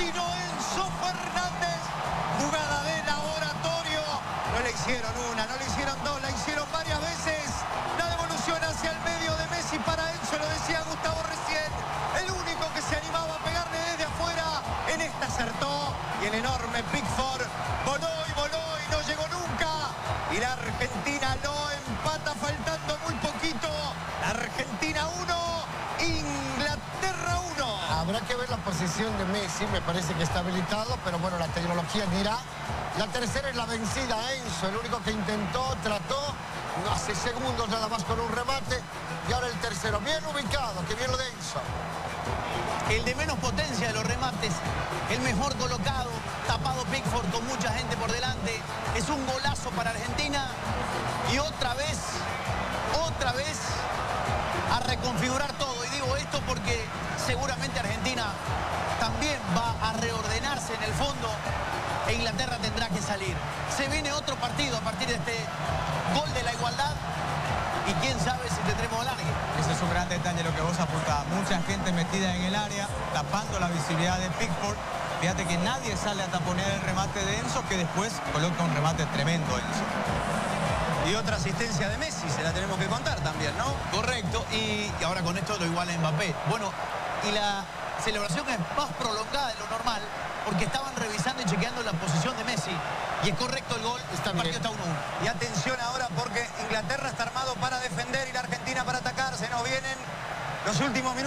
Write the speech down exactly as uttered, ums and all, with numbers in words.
argentino Enzo Fernández. Jugada de laboratorio. No le hicieron una, no le hicieron dos, la hicieron varias veces. La devolución hacia el medio de Messi para Enzo, lo decía Gustavo recién. El único que se animaba a pegarle desde afuera. En esta acertó. Y el enorme Pickford voló y voló y no llegó nunca. Y la Argentina lo empata faltando muy poquito. La Argentina uno, Inglaterra uno. Habrá que ver la posición de Messi, me parece que está habilitado, pero bueno, la tecnología dirá. La tercera es la vencida Enzo, el único que intentó, trató, hace segundos nada más con un remate. Y ahora el tercero, bien ubicado, que bien lo de Enzo. El de menos potencia de los remates, el mejor colocado, tapado Pickford con mucha gente por delante. Es un golazo para Argentina. Y otra vez, otra vez, a reconfigurar todo. Y digo esto porque seguramente Argentina también va a reordenarse en el fondo e Inglaterra tendrá que salir. Se viene otro partido a partir de este gol de la igualdad. Y quién sabe si tendremos alargue. Ese es un gran detalle lo que vos apuntabas. Mucha gente metida en el área, tapando la visibilidad de Pickford. Fíjate que nadie sale a taponear el remate de Enzo, que después coloca un remate tremendo Enzo. Y otra asistencia de Messi, se la tenemos que contar también, ¿no? Correcto, y, y ahora con esto lo iguala Mbappé. Bueno, y la celebración es más prolongada de lo normal, porque estaban revisando y chequeando la posición de Messi. Y es correcto el gol, Está el partido bien. está uno uno. Y atención ahora porque Inglaterra está armado para defender y la Argentina para atacar. Se nos vienen los últimos minutos.